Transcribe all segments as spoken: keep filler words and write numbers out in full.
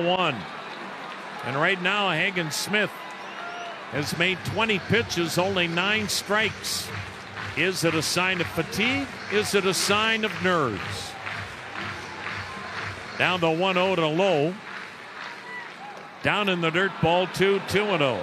one. And right now, Hagen Smith has made twenty pitches, only nine strikes. Is it a sign of fatigue? Is it a sign of nerves? Down to one oh to Lowe. Down in the dirt, ball two, two and oh.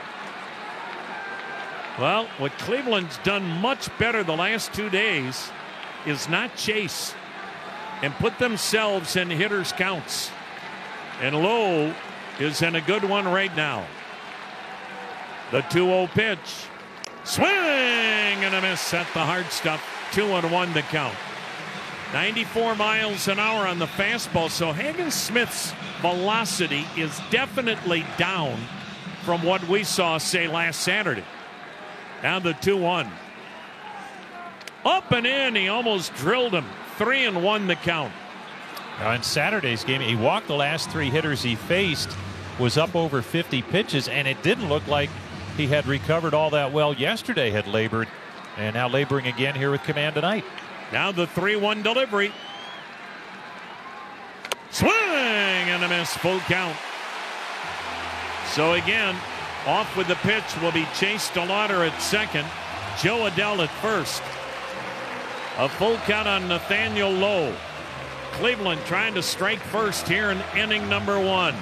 Well, what Cleveland's done much better the last two days is not chase and put themselves in hitters' counts. And Lowe is in a good one right now. The two oh pitch. Swing and a miss at the hard stuff. Two and one to count. ninety-four miles an hour on the fastball. So Hagen Smith's velocity is definitely down from what we saw, say, last Saturday. Down to two one. Up and in. He almost drilled him. Three and one to count. Now in Saturday's game, he walked the last three hitters he faced, was up over fifty pitches, and it didn't look like he had recovered all that well yesterday, had labored, and now laboring again here with command tonight. Now the three one delivery. Swing and a miss, full count. So again, off with the pitch will be Chase DeLauder at second, Joe Adell at first. A full count on Nathaniel Lowe. Cleveland trying to strike first here in inning number one.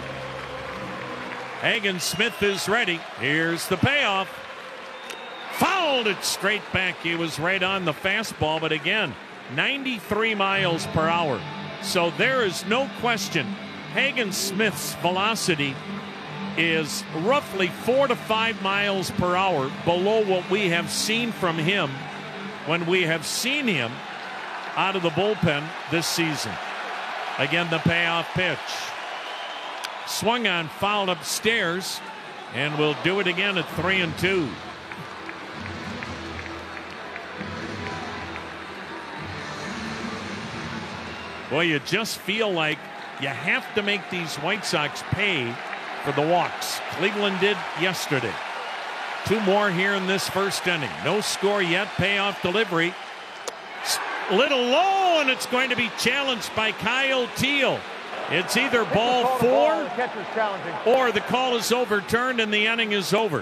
Hagen Smith is ready. Here's the payoff. Fouled it straight back. He was right on the fastball, but again, ninety-three miles per hour. So there is no question. Hagen Smith's velocity is roughly four to five miles per hour below what we have seen from him when we have seen him out of the bullpen this season. Again, the payoff pitch. Swung on, fouled upstairs, and we'll do it again at three and two. Boy, you just feel like you have to make these White Sox pay for the walks. Cleveland did yesterday. Two more here in this first inning. No score yet. Payoff delivery. Little low, and it's going to be challenged by Kyle Teel. It's either ball four or the call is overturned and the inning is over.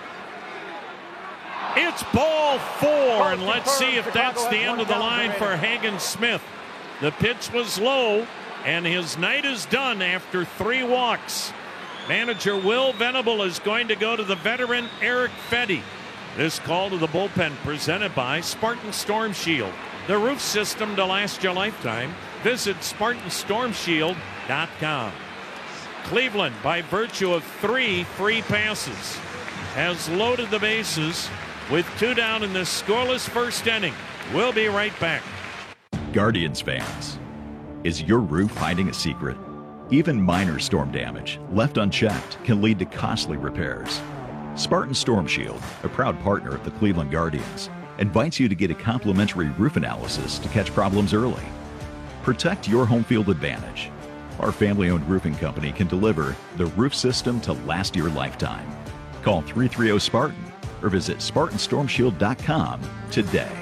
It's ball four, and let's see if that's the end of the line for Hagen Smith. The pitch was low, and his night is done after three walks. Manager Will Venable is going to go to the veteran Erick Fedde. This call to the bullpen presented by Spartan Storm Shield. The roof system to last your lifetime. Visit Spartan Storm Shield dot com. Cleveland, by virtue of three free passes, has loaded the bases with two down in this scoreless first inning. We'll be right back. Guardians fans, is your roof hiding a secret? Even minor storm damage, left unchecked, can lead to costly repairs. Spartan Storm Shield, a proud partner of the Cleveland Guardians, invites you to get a complimentary roof analysis to catch problems early. Protect your home field advantage. Our family-owned roofing company can deliver the roof system to last your lifetime. Call three three zero Spartan or visit Spartan Storm Shield dot com today.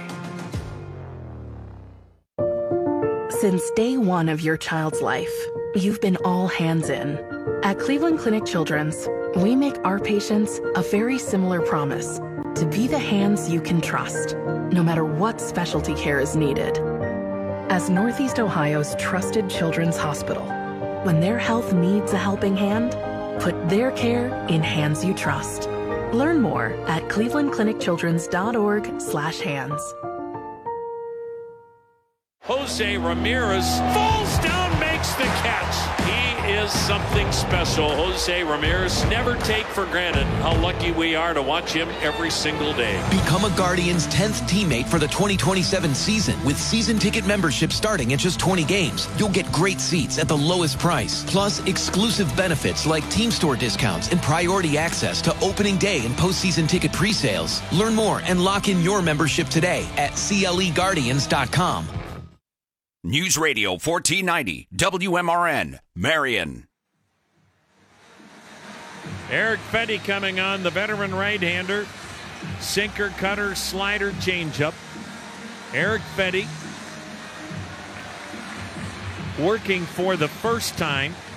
Since day one of your child's life, you've been all hands in. At Cleveland Clinic Children's, we make our patients a very similar promise: to be the hands you can trust, no matter what specialty care is needed. As Northeast Ohio's trusted children's hospital, when their health needs a helping hand, put their care in hands you trust. Learn more at cleveland clinic children's dot org slash hands. Jose Ramirez falls down, makes the catch. He is something special. Jose Ramirez, never take for granted how lucky we are to watch him every single day. Become a Guardians tenth teammate for the twenty twenty-seven season with season ticket membership starting at just twenty games. You'll get great seats at the lowest price, plus exclusive benefits like team store discounts and priority access to opening day and postseason ticket pre-sales. Learn more and lock in your membership today at C L E Guardians dot com. News Radio fourteen ninety, W M R N, Marion. Erick Fedde coming on, the veteran right-hander. Sinker, cutter, slider, changeup. Erick Fedde working for the first time